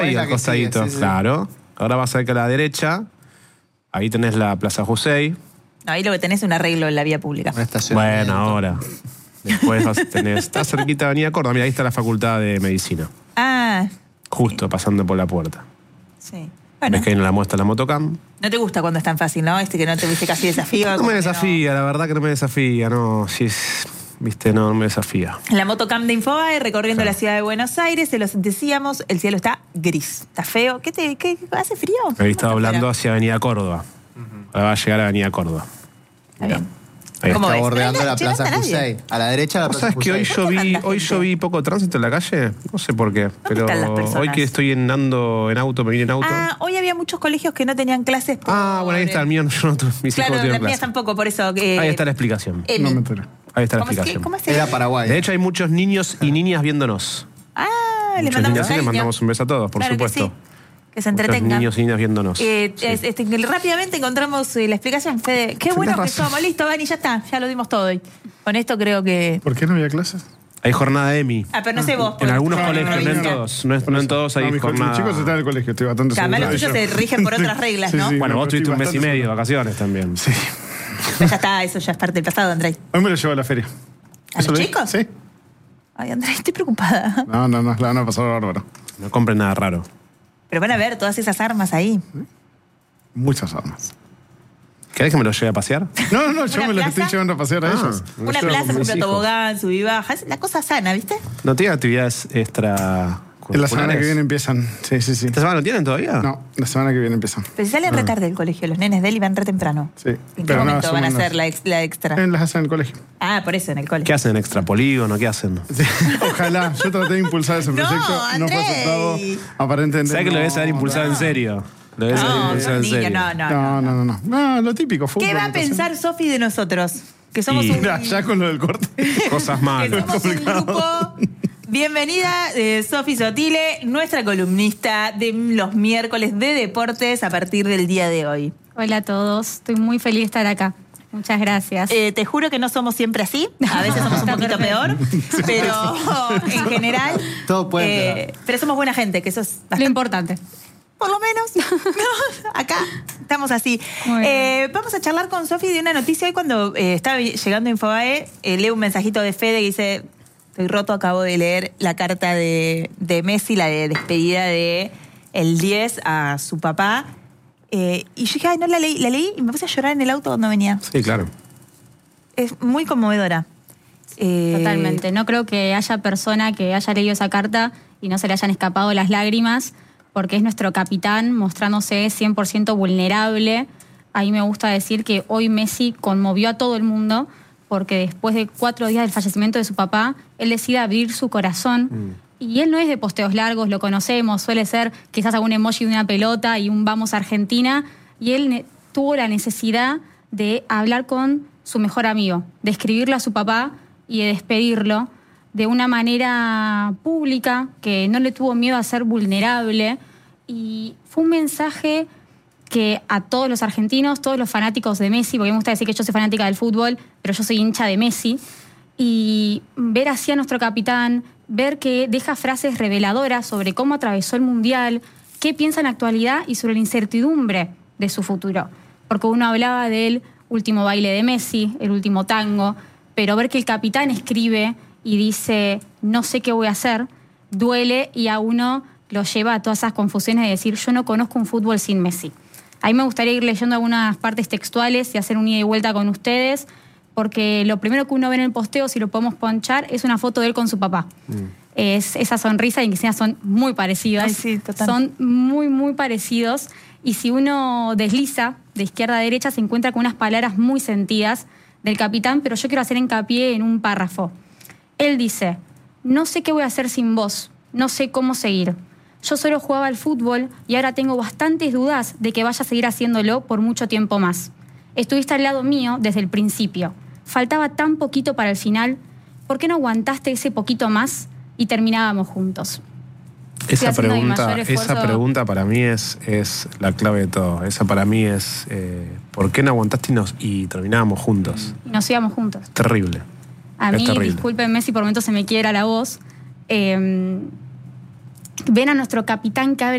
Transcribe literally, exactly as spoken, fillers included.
Ahí al costadito, sigue, sí, claro. Sí. Ahora vas a ver que a la derecha, ahí tenés la Plaza Jusey. No, ahí lo que tenés es un arreglo en la vía pública. Bueno, ahora. Después vas a tener, está cerquita de Avenida Córdoba, mira, ahí está la Facultad de Medicina. Ah. Justo, pasando por la puerta. Sí. Bueno. Ves que ahí no la muestra la motocam. No te gusta cuando es tan fácil, ¿no? Este que no te viste casi desafío. No me desafía, no... la verdad que no me desafía, no. Si es, viste, no, no me desafía. La motocam de Infobae recorriendo claro. la ciudad de Buenos Aires, se los decíamos, el cielo está gris, está feo. ¿Qué te qué, hace frío? Ahí estaba hablando hacia Avenida Córdoba. Uh-huh. Ahora va a llegar a Avenida Córdoba. Está bien. Ahí está bordeando la Plaza Jusey. A la derecha la Plaza Jusey. ¿Sabes que hoy yo vi, hoy yo vi poco tránsito en la calle? No sé por qué. Pero hoy que estoy andando en auto, me vine en auto. Ah, hoy había muchos colegios que no tenían clases por... Ah, bueno, ahí está el mío. Yo no, mis claro, hijos no las mías tampoco, por eso... Eh, ahí está la explicación. El... No me enteré. Ahí está la ¿Cómo explicación. Es que, ¿Cómo es Era Paraguay. De hecho, hay muchos niños y niñas viéndonos. Ah, muchos les mandamos niños y les mandamos un beso a todos, por claro supuesto. Que, sí. que se entretengan. Muchos niños y niñas viéndonos. Eh, sí. es, este, rápidamente encontramos eh, la explicación, Fede. Qué bueno que somos. Listo, Vani, ya está. Ya lo dimos todo hoy. Con esto creo que... ¿Por qué no había clases? Hay jornada de EMI. Ah, pero no sé vos. En algunos no, colegios, no, no, en todos. No, no en todos hay no, jornada. Mis chicos están en el colegio, estoy bastante seguro. Además, los tuyos se rigen por otras reglas, ¿no? Sí, sí, bueno, no, vos tuviste un mes y medio seguro. de vacaciones también. Sí. Pero ya está, eso ya es parte del pasado, Andrés. Hoy me lo llevo a la feria. ¿A los chicos? Sí. Ay, Andrés, estoy preocupada. No, no, no, la van a pasar bárbaro. No compren nada raro. Pero van a ver todas esas armas ahí. ¿Sí? Muchas armas. ¿Querés que me lo lleve a pasear? No, no, no, yo me los estoy llevando a pasear a ah, ellos. Una plaza, un tobogán, sub y baja. Es la cosa sana, ¿viste? ¿No tienen actividades extra? En la semana que viene empiezan. Sí, sí, sí. ¿Esta semana no tienen todavía? No, la semana que viene empiezan. Pero si salen ah. re tarde del colegio, los nenes de él y van re temprano. Sí. ¿En qué pero momento no, van a unas... hacer la, ex, la extra? Eh, las hacen en el colegio. Ah, por eso, en el colegio. ¿Qué hacen? ¿Extra polígono? ¿Qué hacen? Sí. Ojalá. Yo traté de impulsar ese proyecto. No, no fue aceptado. Aparentemente. ¿Sabes que lo debes haber impulsado no. en serio? Lo debes no, haber impulsado en niño, serio. No, no, no, no, no, no. No, lo típico. Fútbol, ¿Qué va a pensar Sofi de nosotros? Que somos y... un... Mira, ya con lo del corte. Cosas malas. Que somos un grupo... Bienvenida, eh, Sofi Sotile, nuestra columnista de los miércoles de deportes a partir del día de hoy. Hola a todos, estoy muy feliz de estar acá. Muchas gracias. Eh, te juro que no somos siempre así, a veces somos un poquito peor, pero en general... Todo puede eh, Pero somos buena gente, que eso es bastante... Lo importante. Por lo menos, no, acá estamos así. Eh, vamos a charlar con Sofi de una noticia. Hoy cuando eh, estaba llegando a Infobae, eh, leo un mensajito de Fede que dice... Estoy roto, acabo de leer la carta de, de Messi, la de despedida de el diez a su papá. Eh, y yo dije, ay, no la leí. La leí y me puse a llorar en el auto cuando venía. Sí, claro. Es muy conmovedora. Eh, Totalmente. No creo que haya persona que haya leído esa carta y no se le hayan escapado las lágrimas, porque es nuestro capitán mostrándose cien por ciento vulnerable. Ahí me gusta decir que hoy Messi conmovió a todo el mundo, porque después de cuatro días del fallecimiento de su papá, él decide abrir su corazón. Mm. Y él no es de posteos largos, lo conocemos, suele ser quizás algún emoji de una pelota y un vamos a Argentina. Y él tuvo la necesidad de hablar con su mejor amigo, de escribirle a su papá y de despedirlo de una manera pública, que no le tuvo miedo a ser vulnerable. Y fue un mensaje que a todos los argentinos, todos los fanáticos de Messi, porque me gusta decir que yo soy fanática del fútbol, pero yo soy hincha de Messi, y ver así a nuestro capitán, ver que deja frases reveladoras sobre cómo atravesó el Mundial, qué piensa en la actualidad y sobre la incertidumbre de su futuro. Porque uno hablaba del último baile de Messi, el último tango, pero ver que el capitán escribe y dice, no sé qué voy a hacer, duele y a uno lo lleva a todas esas confusiones de decir, yo no conozco un fútbol sin Messi. Ahí me gustaría ir leyendo algunas partes textuales y hacer un ida y vuelta con ustedes, porque lo primero que uno ve en el posteo, si lo podemos ponchar, es una foto de él con su papá. Mm. Es esa sonrisa y que son muy parecidas. Ay, sí, total. Son muy, muy parecidos. Y si uno desliza de izquierda a derecha, se encuentra con unas palabras muy sentidas del capitán, pero yo quiero hacer hincapié en un párrafo. Él dice, no sé qué voy a hacer sin vos, no sé cómo seguir. Yo solo jugaba al fútbol y ahora tengo bastantes dudas de que vaya a seguir haciéndolo por mucho tiempo más. Estuviste al lado mío desde el principio. Faltaba tan poquito para el final. ¿Por qué no aguantaste ese poquito más y terminábamos juntos? Esa pregunta, esa pregunta para mí es, es la clave de todo. Esa para mí es eh, ¿por qué no aguantaste y, nos, y terminábamos juntos? Y nos íbamos juntos. Terrible. A es mí, terrible. Discúlpenme si por momentos se me quiebra la voz. Eh, ven a nuestro capitán que abre